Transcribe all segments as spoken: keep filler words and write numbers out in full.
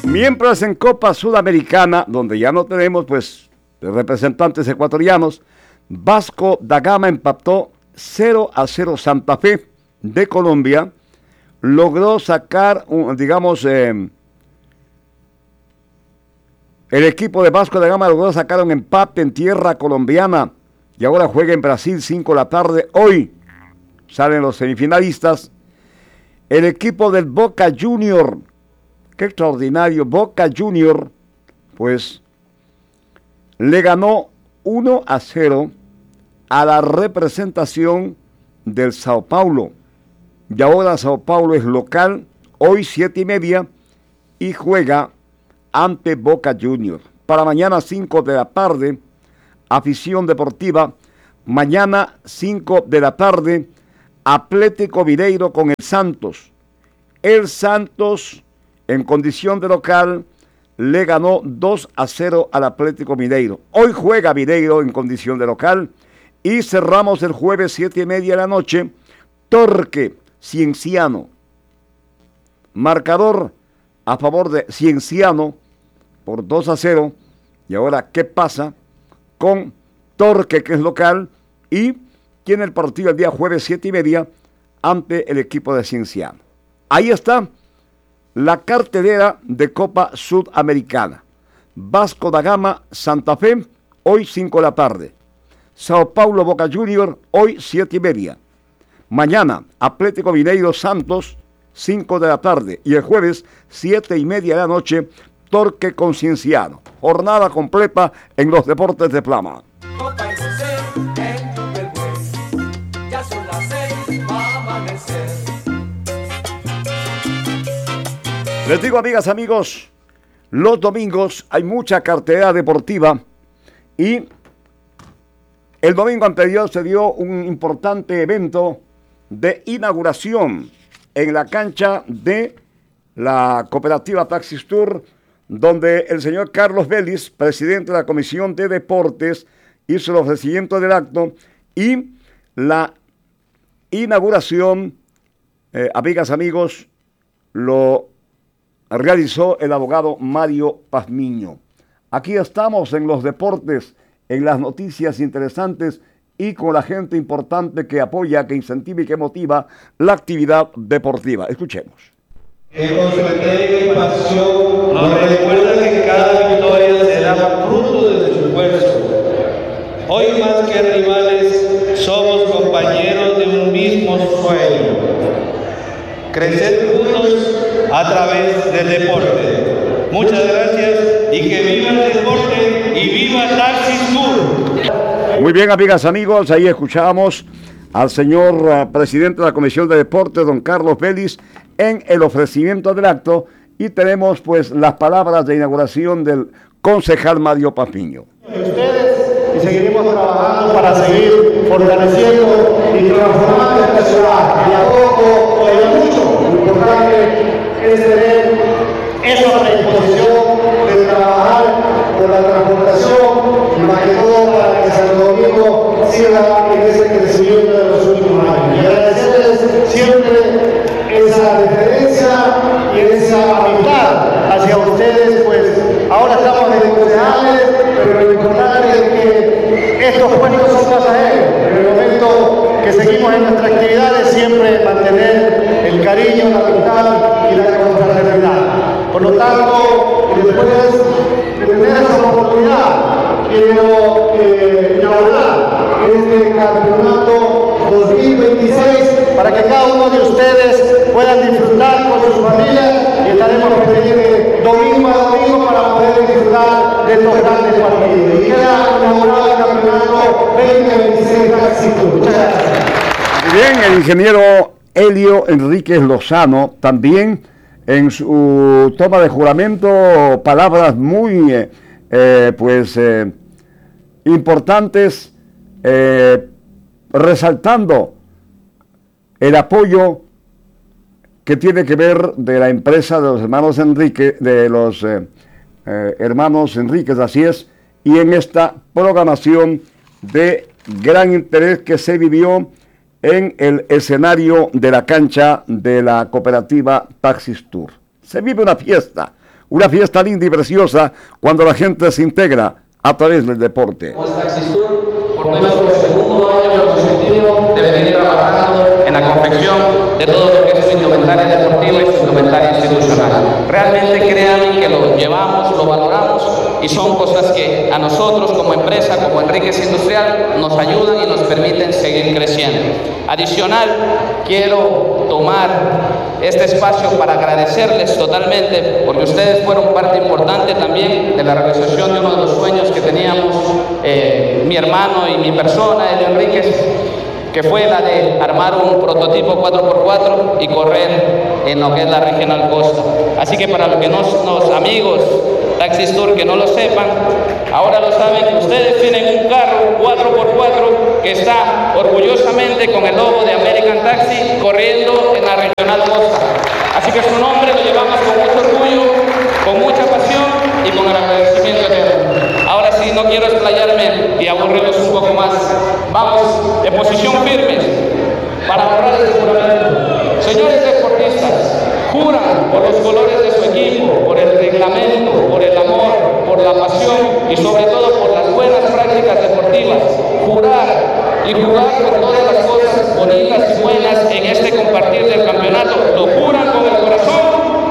Mientras en Copa Sudamericana, donde ya no tenemos pues representantes ecuatorianos, Vasco da Gama empató cero a cero Santa Fe de Colombia, logró sacar, un, digamos, eh, el equipo de Vasco da Gama logró sacar un empate en tierra colombiana y ahora juega en Brasil, cinco de la tarde. Hoy salen los semifinalistas. El equipo del Boca Junior, qué extraordinario, Boca Junior, pues le ganó uno a cero a la representación del Sao Paulo. Y ahora Sao Paulo es local, hoy siete y media, y juega ante Boca Junior. Para mañana cinco de la tarde, afición deportiva. Mañana cinco de la tarde, Atlético Mineiro con el Santos. El Santos, en condición de local, le ganó dos a cero al Atlético Mineiro. Hoy juega Mineiro en condición de local. Y cerramos el jueves siete y media de la noche, Torque Cienciano. Marcador a favor de Cienciano por dos a cero. Y ahora, ¿qué pasa con Torque, que es local, y tiene el partido el día jueves siete y media ante el equipo de Cienciano? Ahí está la cartelera de Copa Sudamericana. Vasco da Gama, Santa Fe, hoy cinco de la tarde. Sao Paulo, Boca Junior, hoy siete y media. Mañana, Atlético Mineiro, Santos, cinco de la tarde. Y el jueves, siete y media de la noche, Torque con Cienciano. Jornada completa en los deportes de Plama. Les digo, amigas, amigos, los domingos hay mucha cartelera deportiva y el domingo anterior se dio un importante evento de inauguración en la cancha de la cooperativa Taxis Tour, donde el señor Carlos Vélez, presidente de la Comisión de Deportes, hizo el ofrecimiento del acto y la inauguración, eh, amigas, amigos, lo realizó el abogado Mario Pazmiño. Aquí estamos en los deportes, en las noticias interesantes y con la gente importante que apoya, que incentiva y que motiva la actividad deportiva. Escuchemos. Que con su entrega y pasión nos recuerda que cada victoria será fruto de su esfuerzo. Hoy más que rivales, somos compañeros de un mismo sueño. Crecer juntos a través del deporte. Muchas gracias y que viva el deporte y viva Taxis Tour. Muy bien, amigas, amigos, ahí escuchamos al señor uh, presidente de la Comisión de Deportes, don Carlos Vélez, en el ofrecimiento del acto, y tenemos pues las palabras de inauguración del concejal Mario Pazmiño. Ustedes y seguiremos trabajando para seguir fortaleciendo y transformando esta ciudad. Y a poco, o a mucho, lo importante es tener esa predisposición de trabajar por la transportación y más que todo para que Santo Domingo siga en ese crecimiento de los últimos años. Y agradecerles siempre esa deferencia y esa amistad hacia ustedes, pues ahora estamos de concejales, pero lo importante es que estos puestos son pasajeros. En el momento que seguimos en nuestras actividades, siempre mantener el cariño, la amistad y la confraternidad. Por lo tanto, después de tener esa oportunidad, quiero eh, inaugurar este campeonato dos mil veintiséis para que cada uno de ustedes puedan disfrutar con sus familias y estaremos pendientes domingo a domingo para poder disfrutar de estos grandes partidos. Y queda inaugurado el campeonato veinte veintiséis Taxis Tour. Muchas gracias. Muy bien, el ingeniero Helio Enríquez Lozano también en su toma de juramento, palabras muy eh, eh, pues eh, importantes, eh, resaltando el apoyo que tiene que ver de la empresa de los hermanos Enrique, de los eh, eh, hermanos Enríquez, así es, y en esta programación de gran interés que se vivió en el escenario de la cancha de la cooperativa Taxis Tour. Se vive una fiesta, Una fiesta linda y preciosa cuando la gente se integra a través del deporte. Por nuestro segundo año consecutivo de venir trabajando en la confección de todo lo que es su indumentaria deportiva y su indumentaria institucional. Realmente créanme que lo llevamos, lo valoramos y son cosas que a nosotros como empresa, como Enríquez Industrial, nos ayudan y nos permiten seguir creciendo. Adicional, quiero tomar este espacio para agradecerles totalmente porque ustedes fueron parte importante también de la realización de uno de los sueños que teníamos eh, mi hermano y mi persona, Elio Enríquez, que fue la de armar un prototipo cuatro por cuatro y correr en lo que es la Regional Costa. Así que para los que no, los amigos Taxis Tour que no lo sepan, ahora lo saben, ustedes tienen un carro cuatro por cuatro que está orgullosamente con el logo de American Taxi corriendo en la Regional Costa. Así que su nombre lo llevamos con mucho orgullo, con mucha pasión y con el agradecimiento eterno. Ahora sí, no quiero explayarme y aburrirlos un poco más. Vamos, de posición firme para honrar el juramento. Señores deportistas, juran por los colores de su equipo, por el reglamento, por el amor, por la pasión y sobre todo por las buenas prácticas deportivas. Jurar y jugar por todas las cosas bonitas y buenas en este compartir del campeonato. ¿Lo juran con el corazón?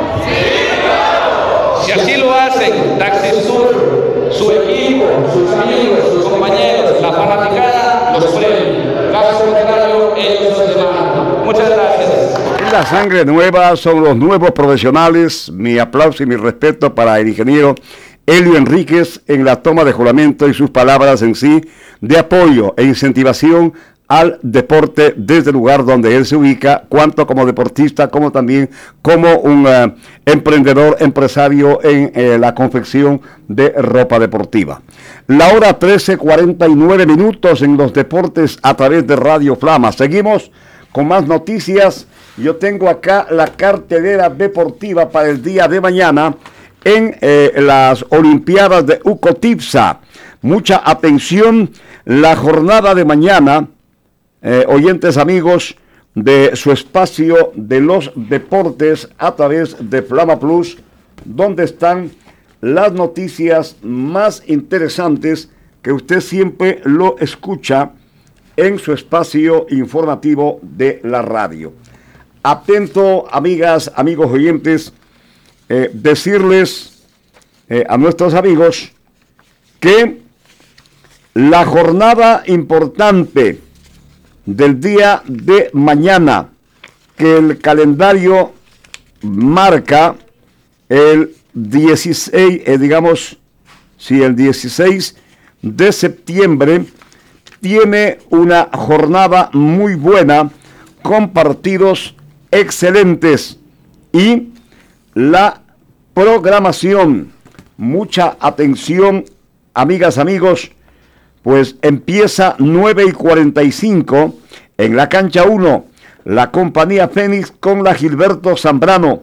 Sí. Si así lo hacen, Taxis Tour, su equipo, sus amigos, sus compañeros, la fanaticada, los premios. Caso contrario, ellos los demandan. Muchas gracias. La sangre nueva son los nuevos profesionales. Mi aplauso y mi respeto para el ingeniero Elio Enríquez en la toma de juramento y sus palabras en sí de apoyo e incentivación al deporte desde el lugar donde él se ubica, tanto como deportista como también como un uh, emprendedor, empresario en eh, la confección de ropa deportiva. La hora trece cuarenta y nueve minutos en los deportes a través de Radio Flama. Seguimos con más noticias. Yo tengo acá la cartelera deportiva para el día de mañana en eh, las Olimpiadas de Ucotipsa. Mucha atención, la jornada de mañana. Eh, oyentes amigos de su espacio de los deportes a través de Flama Plus, donde están las noticias más interesantes que usted siempre lo escucha en su espacio informativo de la radio. Atento, amigas, amigos oyentes, eh, decirles eh, a nuestros amigos que la jornada importante del día de mañana, que el calendario marca el dieciséis, eh, digamos, si el dieciséis de septiembre, tiene una jornada muy buena con partidos excelentes y la programación, mucha atención, amigas, amigos, pues empieza nueve y cuarenta y cinco en la cancha uno, la Compañía Fénix con la Gilberto Zambrano.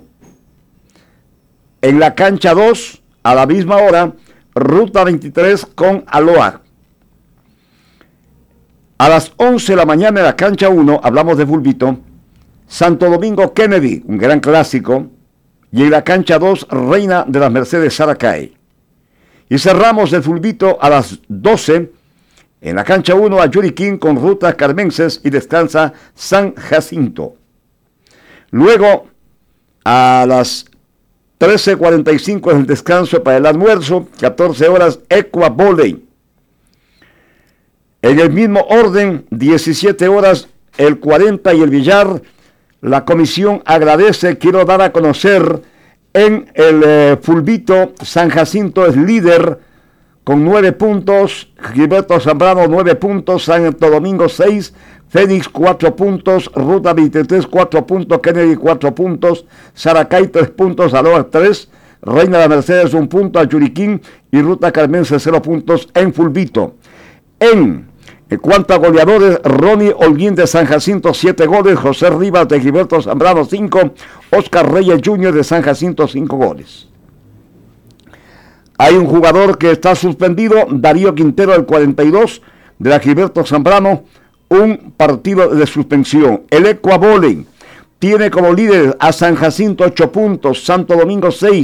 En la cancha dos, a la misma hora, Ruta veintitrés con Aloha. A las once de la mañana en la cancha uno, hablamos de Fulvito, Santo Domingo Kennedy, un gran clásico, y en la cancha dos, Reina de las Mercedes Saracay. Y cerramos el Fulvito a las doce, en la cancha uno, a Yuriquín con Rutas Carmenses y descansa San Jacinto. Luego, a las trece cuarenta y cinco es el descanso para el almuerzo, catorce horas Equa Volley. En el mismo orden, diecisiete horas el cuarenta y el billar. La comisión agradece, quiero dar a conocer, en el eh, Fulvito, San Jacinto es líder con nueve puntos, Gilberto Zambrano nueve puntos, Santo Domingo seis, Fénix cuatro puntos, Ruta veintitrés cuatro puntos, Kennedy cuatro puntos, Saracay tres puntos, Aloha tres, Reina de la Mercedes un punto, Ayuriquín y Ruta Carmense cero puntos en Fulvito. En, en cuanto a goleadores, Ronnie Holguín de San Jacinto siete goles, José Rivas de Gilberto Zambrano cinco, Oscar Reyes junior de San Jacinto cinco goles. Hay un jugador que está suspendido, Darío Quintero del cuarenta y dos, de la Gilberto Zambrano, un partido de suspensión. El Equa Volley tiene como líder a San Jacinto ocho puntos, Santo Domingo seis,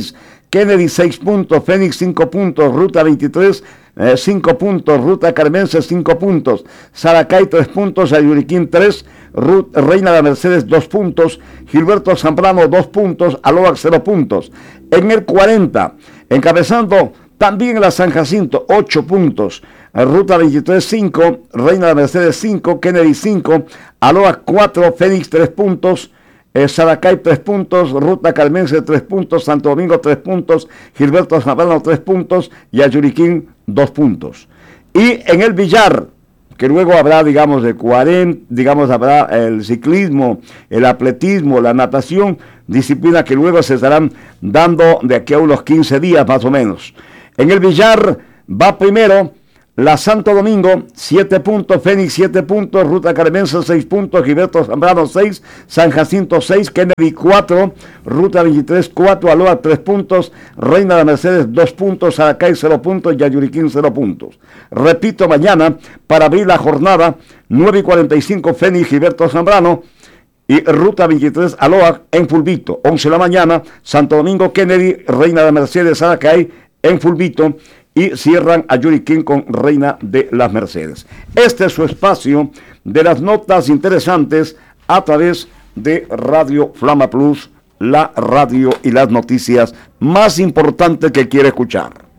Kennedy seis puntos, Fénix cinco puntos, Ruta veintitrés eh, cinco puntos, Ruta Carmense cinco puntos, Saracay tres puntos, Ayuriquín tres, Ruth, Reina de Mercedes dos puntos, Gilberto Zambrano dos puntos, Aloac cero puntos. En el cuarenta, encabezando también la San Jacinto, ocho puntos, Ruta veintitrés cinco, Reina de Mercedes cinco, Kennedy cinco, Aloac cuatro, Fénix tres puntos, eh, Saracay tres puntos, Ruta Carmense tres puntos, Santo Domingo tres puntos, Gilberto Zambrano tres puntos y Ayuriquín dos puntos. Y en el billar, que luego habrá, digamos, de cuarenta, digamos, habrá el ciclismo, el atletismo, la natación, disciplinas que luego se estarán dando de aquí a unos quince días más o menos. En el billar va primero la Santo Domingo, siete puntos, Fénix siete puntos, Ruta Carmense seis puntos, Gilberto Zambrano seis, San Jacinto seis, Kennedy cuatro, Ruta veintitrés cuatro, Aloha tres puntos, Reina de Mercedes dos puntos, Saracay cero puntos y Ayuriquín cero puntos. Repito, mañana, para abrir la jornada, nueve y cuarenta y cinco, Fénix, Gilberto Zambrano, y Ruta veintitrés, Aloha en Fulvito. once de la mañana, Santo Domingo, Kennedy, Reina de Mercedes, Saracay en Fulvito. Y cierran a Ayuriquín con Reina de las Mercedes. Este es su espacio de las notas interesantes a través de Radio Flama Plus, la radio y las noticias más importantes que quiere escuchar.